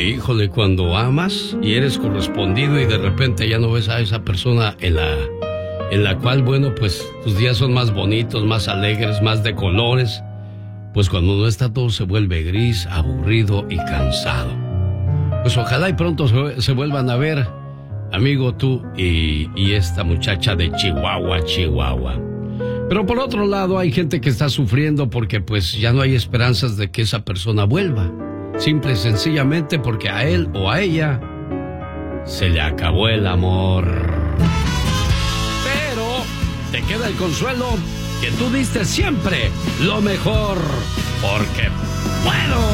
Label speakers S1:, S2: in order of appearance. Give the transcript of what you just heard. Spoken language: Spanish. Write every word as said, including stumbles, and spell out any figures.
S1: Híjole, cuando amas y eres correspondido y de repente ya no ves a esa persona en la, en la cual, bueno, pues tus días son más bonitos, más alegres, más de colores. Pues cuando no está todo se vuelve gris, aburrido y cansado. Pues ojalá y pronto se, se vuelvan a ver, amigo, tú y, y esta muchacha de Chihuahua, Chihuahua. Pero por otro lado hay gente que está sufriendo porque pues ya no hay esperanzas de que esa persona vuelva. Simple y sencillamente porque a él o a ella se le acabó el amor. Pero te queda el consuelo que tú diste siempre lo mejor, porque bueno.